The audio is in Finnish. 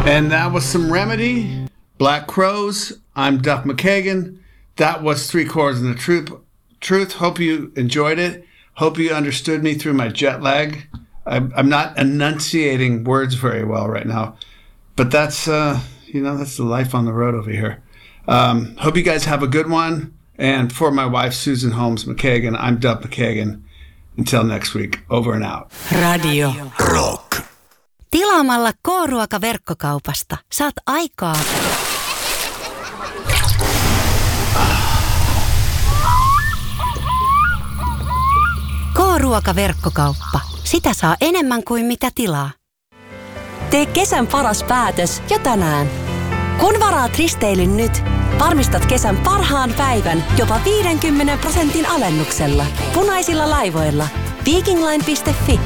And that was some Remedy, Black Crowes. I'm Duff McKagan. That was 3 Chords and the Truth. Hope you enjoyed it. Hope you understood me through my jet lag. I'm not enunciating words very well right now, but that's that's the life on the road over here. Hope you guys have a good one. And for my wife, Susan Holmes McKagan, I'm Duff McKagan. Until next week, over and out. Radio Rock. Tilaamalla K-ruoka-verkkokaupasta saat aikaa K-ruoka-verkkokauppa. Sitä saa enemmän kuin mitä tilaa. Tee kesän paras päätös jo tänään. Kun varaat risteilyn nyt, varmistat kesän parhaan päivän jopa 50% alennuksella. Punaisilla laivoilla. Vikingline.fi